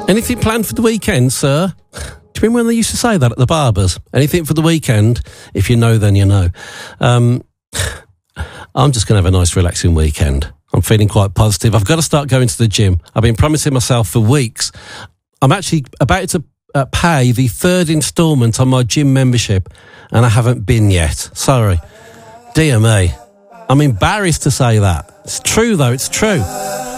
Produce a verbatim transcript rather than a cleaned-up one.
Anything planned for the weekend, sir? Do you remember when they used to say that at the barbers? Anything for the weekend? If you know, then you know. Um, I'm just going to have a nice relaxing weekend. I'm feeling quite positive. I've got to start going to the gym. I've been promising myself for weeks. I'm actually about to uh, pay the third instalment on my gym membership, and I haven't been yet. Sorry. Dear me. I'm embarrassed to say that. It's true, though. It's true.